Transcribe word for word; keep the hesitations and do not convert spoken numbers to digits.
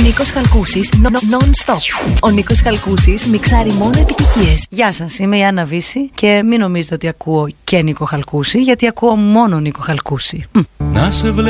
Νίκος Χαλκούσης, non-stop. Ο Νίκος Χαλκούσης μιξάρει μόνο επιτυχίες. Γεια σας, είμαι η Άννα Βύση και μην νομίζετε ότι ακούω και Νίκο Χαλκούση, γιατί ακούω μόνο Νίκο Χαλκούση. Να σε